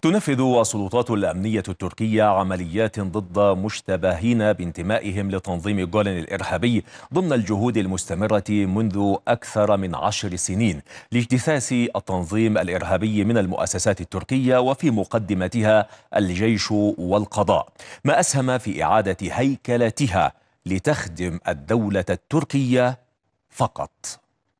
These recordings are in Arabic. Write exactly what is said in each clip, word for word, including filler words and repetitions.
تنفذ السلطات الأمنية التركية عمليات ضد مشتبهين بانتمائهم لتنظيم جولن الإرهابي ضمن الجهود المستمرة منذ أكثر من عشر سنين لاجتثاث التنظيم الإرهابي من المؤسسات التركية، وفي مقدمتها الجيش والقضاء، ما أسهم في إعادة هيكلتها لتخدم الدولة التركية فقط.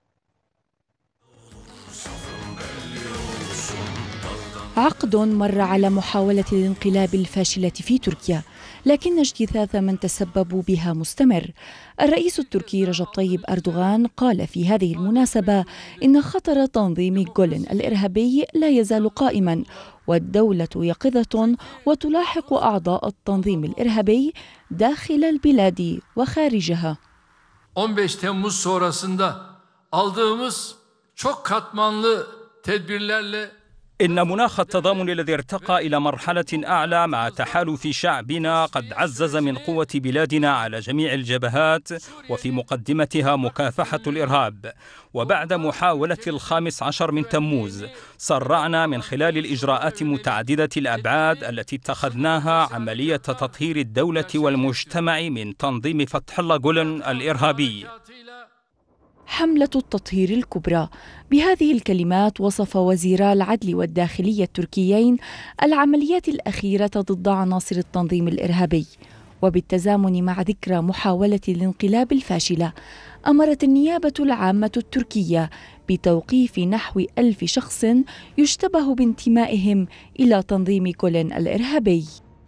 عقد مر على محاولة الانقلاب الفاشلة في تركيا، لكن اجتثاث من تسببوا بها مستمر. الرئيس التركي رجب طيب أردوغان قال في هذه المناسبة إن خطر تنظيم جولن الإرهابي لا يزال قائما، والدولة يقظة وتلاحق أعضاء التنظيم الإرهابي داخل البلاد وخارجها. on beş Temmuz sonrasında aldığımız çok katmanlı tedbirlerle إن مناخ التضامن الذي ارتقى إلى مرحلة أعلى مع تحالف شعبنا قد عزز من قوة بلادنا على جميع الجبهات، وفي مقدمتها مكافحة الإرهاب. وبعد محاولة الخامس عشر من تموز سرعنا من خلال الإجراءات متعددة الأبعاد التي اتخذناها عملية تطهير الدولة والمجتمع من تنظيم فتح الله جولن الإرهابي. حملة التطهير الكبرى، بهذه الكلمات وصف وزيرا العدل والداخلية التركيين العمليات الأخيرة ضد عناصر التنظيم الإرهابي. وبالتزامن مع ذكرى محاولة الانقلاب الفاشلة، أمرت النيابة العامة التركية بتوقيف نحو ألف شخص يشتبه بانتمائهم إلى تنظيم جولن الإرهابي.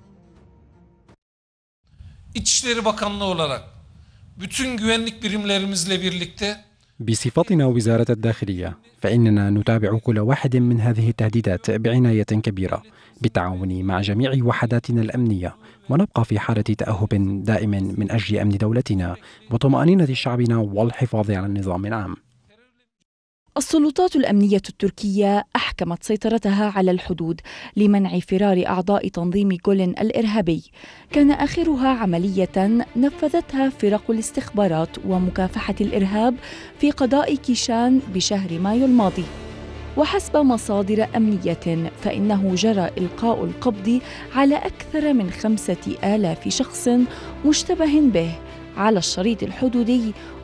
İçişleri Bakanlığı olarak bütün güvenlik birimlerimizle birlikte بصفتنا وزارة الداخلية فإننا نتابع كل واحد من هذه التهديدات بعناية كبيرة بالتعاون مع جميع وحداتنا الأمنية، ونبقى في حالة تأهب دائم من أجل أمن دولتنا وطمأنينة شعبنا والحفاظ على النظام العام. السلطات الأمنية التركية أحكمت سيطرتها على الحدود لمنع فرار أعضاء تنظيم جولن الإرهابي، كان آخرها عملية نفذتها فرق الاستخبارات ومكافحة الإرهاب في قضاء كيشان بشهر مايو الماضي. وحسب مصادر أمنية فإنه جرى إلقاء القبض على أكثر من خمسة آلاف شخص مشتبه به على الشريط الحدودي